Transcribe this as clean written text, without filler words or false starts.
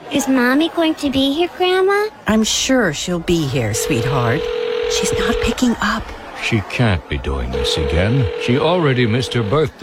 Is Mommy going to be here, Grandma? I'm sure she'll be here, sweetheart. She's not picking up. She can't be doing this again. She already missed her birthday.